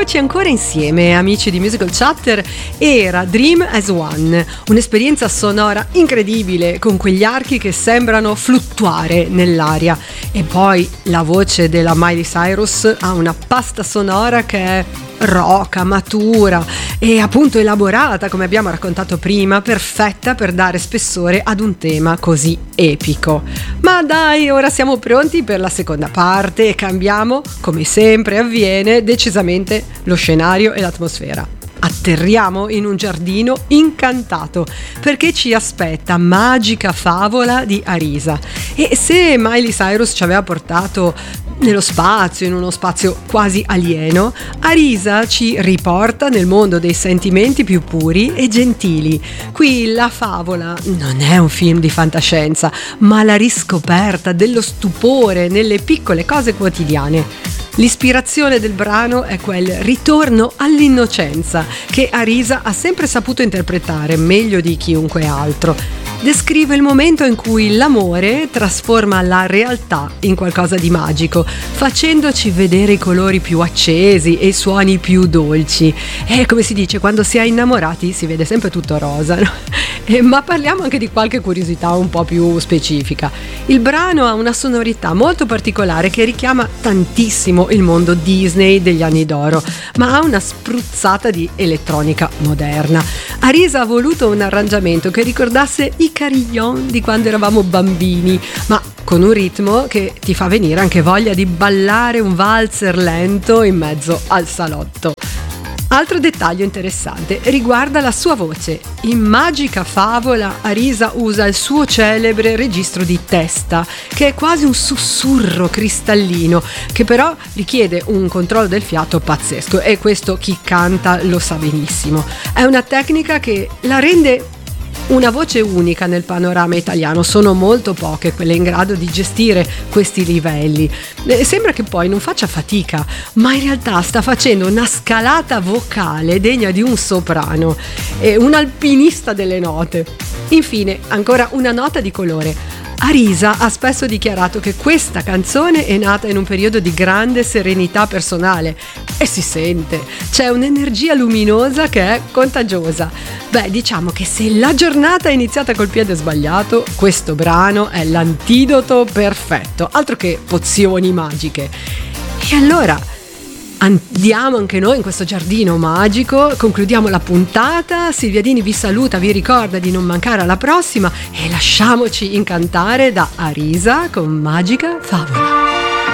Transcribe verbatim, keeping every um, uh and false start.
Eccoci ancora insieme, amici di Musical Chatter. Era Dream as One, un'esperienza sonora incredibile con quegli archi che sembrano fluttuare nell'aria. E poi la voce della Miley Cyrus ha una pasta sonora che è roca, matura e appunto elaborata, come abbiamo raccontato prima, perfetta per dare spessore ad un tema così epico. Ma dai, ora siamo pronti per la seconda parte e cambiamo, come sempre avviene, decisamente lo scenario e l'atmosfera. Atterriamo in un giardino incantato perché ci aspetta Magica Favola di Arisa. E se Miley Cyrus ci aveva portato nello spazio, in uno spazio quasi alieno, Arisa ci riporta nel mondo dei sentimenti più puri e gentili. Qui la favola non è un film di fantascienza, ma la riscoperta dello stupore nelle piccole cose quotidiane. L'ispirazione del brano è quel ritorno all'innocenza che Arisa ha sempre saputo interpretare meglio di chiunque altro. Descrive il momento in cui l'amore trasforma la realtà in qualcosa di magico, facendoci vedere i colori più accesi e i suoni più dolci. E come si dice, quando si è innamorati si vede sempre tutto rosa, no? E, ma parliamo anche di qualche curiosità un po' più specifica. Il brano ha una sonorità molto particolare che richiama tantissimo il mondo Disney degli anni d'oro, ma ha una spruzzata di elettronica moderna. Arisa ha voluto un arrangiamento che ricordasse i carillon di quando eravamo bambini, ma con un ritmo che ti fa venire anche voglia di ballare un valzer lento in mezzo al salotto. Altro dettaglio interessante riguarda la sua voce. In Magica Favola Arisa usa il suo celebre registro di testa, che è quasi un sussurro cristallino, che però richiede un controllo del fiato pazzesco, e questo chi canta lo sa benissimo. È una tecnica che la rende una voce unica nel panorama italiano. Sono molto poche quelle in grado di gestire questi livelli. Sembra che poi non faccia fatica, ma in realtà sta facendo una scalata vocale degna di un soprano, è un alpinista delle note. Infine, ancora una nota di colore. Arisa ha spesso dichiarato che questa canzone è nata in un periodo di grande serenità personale, e si sente, c'è un'energia luminosa che è contagiosa. Beh, diciamo che se la giornata è iniziata col piede sbagliato, questo brano è l'antidoto perfetto, altro che pozioni magiche. E allora andiamo anche noi in questo giardino magico, concludiamo la puntata. Silvia Dini vi saluta, vi ricorda di non mancare alla prossima e lasciamoci incantare da Arisa con Magica Favola.